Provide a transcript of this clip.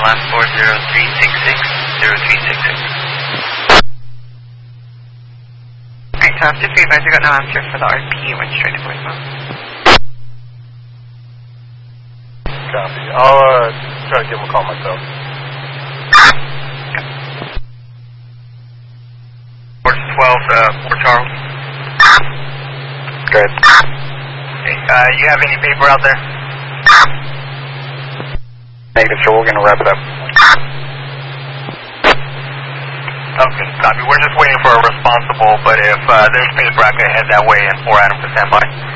last 40366, 0366. Alright, Tom, just be advised, I got no answer for the RP, it went straight to voicemail. Copy. I'll try to give him a call myself. Port 12, Port Charles. Good. Hey, you have any paper out there? Negative, so we're going to wrap it up. Okay, copy. We're just waiting for a responsible, but if there's paper, I can head that way and 4 items to stand by.